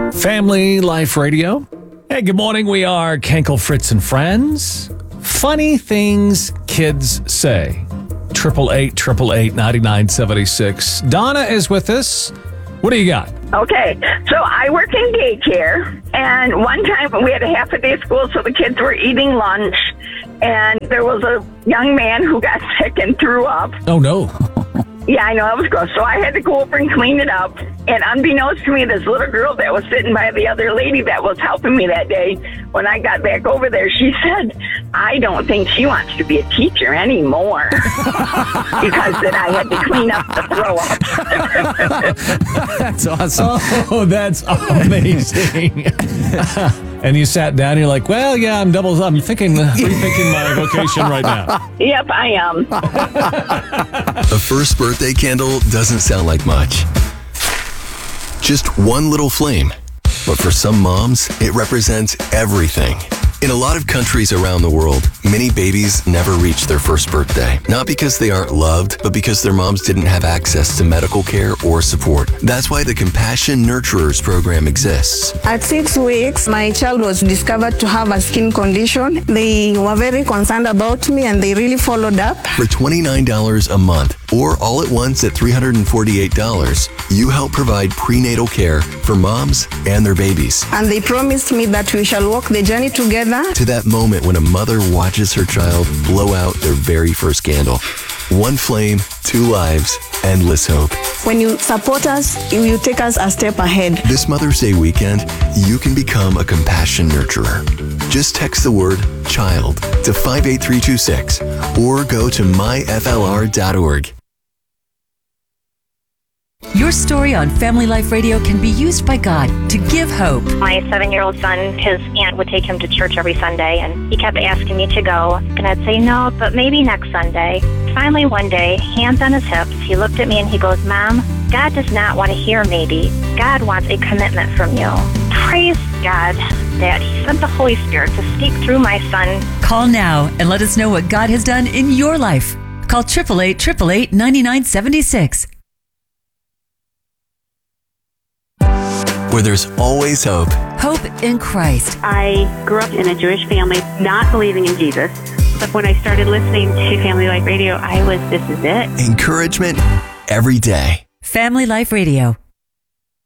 Family Life Radio. Hey, good morning. We are Kenkel, Fritz, and Friends. Funny things kids say. 888-888-9976. Donna is with us. What do you got? Okay, so I work in daycare, and one time we had a half-a-day school, so the kids were eating lunch, and there was a young man who got sick and threw up. Oh, no. Yeah, I know, that was gross. So I had to go over and clean it up. And unbeknownst to me, this little girl that was sitting by the other lady that was helping me that day, when I got back over there, she said, I don't think she wants to be a teacher anymore. Because then I had to clean up the throw up. That's awesome. Oh, that's amazing. And you sat down and you're like, well, yeah, I'm rethinking my vocation right now. Yep, I am. A first birthday candle doesn't sound like much. Just one little flame. But for some moms, it represents everything. In a lot of countries around the world, many babies never reach their first birthday. Not because they aren't loved, but because their moms didn't have access to medical care or support. That's why the Compassion Nurturers program exists. At 6 weeks, my child was discovered to have a skin condition. They were very concerned about me and they really followed up. For $29 a month, or all at once at $348, you help provide prenatal care for moms and their babies. And they promised me that we shall walk the journey together. To that moment when a mother watches her child blow out their very first candle. One flame, two lives, endless hope. When you support us, you take us a step ahead. This Mother's Day weekend, you can become a Compassion Nurturer. Just text the word CHILD to 58326 or go to myflr.org. Your story on Family Life Radio can be used by God to give hope. My 7-year-old son, his aunt would take him to church every Sunday, and he kept asking me to go. And I'd say, no, but maybe next Sunday. Finally, one day, hands on his hips, he looked at me and he goes, Mom, God does not want to hear maybe. God wants a commitment from you. Praise God that He sent the Holy Spirit to speak through my son. Call now and let us know what God has done in your life. Call 888-888-9976. Where there's always hope. Hope in Christ. I grew up in a Jewish family, not believing in Jesus. But when I started listening to Family Life Radio, this is it. Encouragement every day. Family Life Radio.